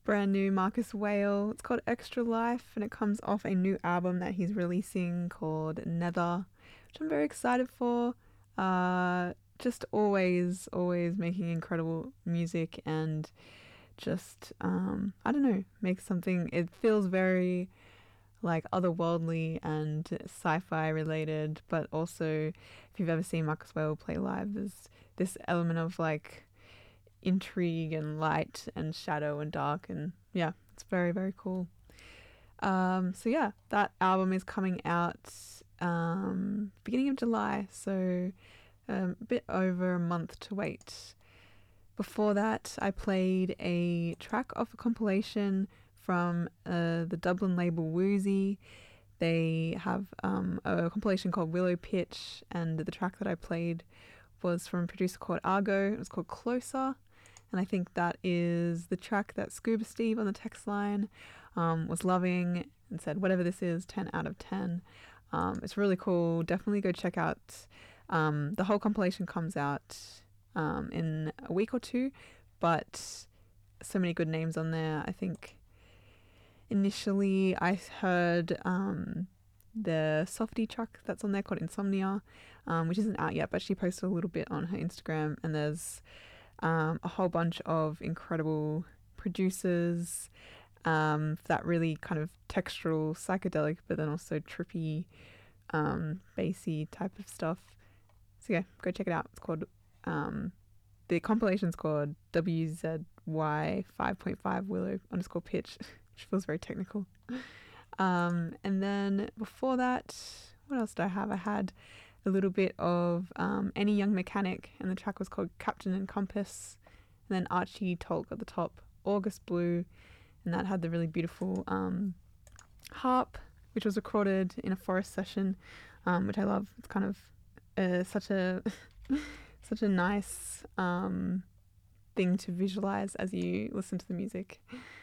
brand new Marcus Whale. It's called Extra Life and it comes off a new album that he's releasing called Nether, which I'm very excited for. Just always making incredible music and just, I don't know, make something, it feels very like otherworldly and sci-fi related, but also if you've ever seen Marcus Whale play live, there's this element of like intrigue and light and shadow and dark, and yeah, it's very cool. So yeah, that album is coming out beginning of July, so a bit over a month to wait. Before that, I played a track off a compilation from the Dublin label Woozy. They have a compilation called Willow Pitch, and the track that I played was from a producer called Argo. It was called Closer, and I think that is the track that Scuba Steve on the text line was loving and said, whatever this is, 10 out of 10. It's really cool. Definitely go check out. The whole compilation comes out in a week or two, but so many good names on there. I think initially I heard the Softy track that's on there called Insomnia, which isn't out yet, but she posted a little bit on her Instagram, and there's a whole bunch of incredible producers, that really kind of textural, psychedelic, but then also trippy, bassy type of stuff. So yeah, go check it out. It's called the compilation's called WZY 5.5 Willow _ pitch, which feels very technical. And then before that, what else did I have? I had a little bit of Any Young Mechanic, and the track was called Captain and Compass. And then Archie Tolk at the top, August Blue, and that had the really beautiful harp, which was recorded in a forest session, which I love. It's kind of such a such a nice thing to visualize as you listen to the music.